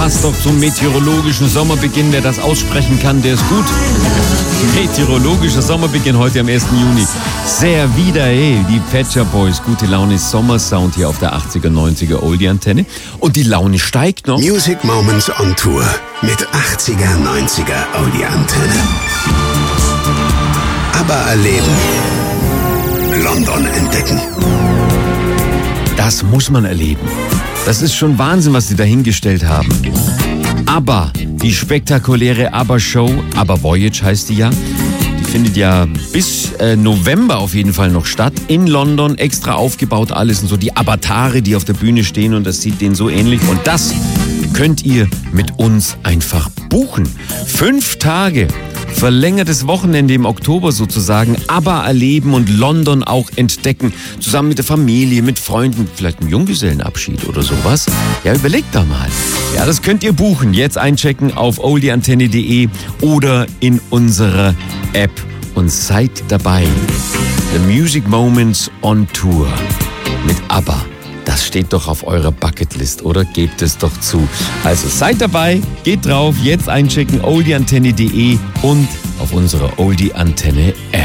passt doch zum meteorologischen Sommerbeginn. Wer das aussprechen kann, der ist gut. Meteorologischer Sommerbeginn heute am 1. Juni. Sehr wieder, die Pet Shop Boys. Gute Laune Sommersound hier auf der 80er, 90er Oldie-Antenne. Und die Laune steigt noch. Music Moments on Tour mit 80er, 90er Oldie-Antenne. ABBA erleben. London entdecken. Das muss man erleben. Das ist schon Wahnsinn, was sie dahingestellt haben. ABBA, die spektakuläre ABBA-Show, ABBA Voyage heißt die ja. Die findet ja bis November auf jeden Fall noch statt. In London, extra aufgebaut alles und so. Die Avatare, die auf der Bühne stehen und das sieht denen so ähnlich. Und das könnt ihr mit uns einfach buchen. 5 Tage. Verlängertes Wochenende im Oktober sozusagen, ABBA erleben und London auch entdecken. Zusammen mit der Familie, mit Freunden, vielleicht einen Junggesellenabschied oder sowas. Ja, überlegt da mal. Ja, das könnt ihr buchen. Jetzt einchecken auf oldieantenne.de oder in unserer App und seid dabei. The Music Moments on Tour mit ABBA. Das steht doch auf eurer Bucketlist, oder? Gebt es doch zu. Also seid dabei, geht drauf, jetzt einchecken, oldieantenne.de und auf unserer Oldie-Antenne-App.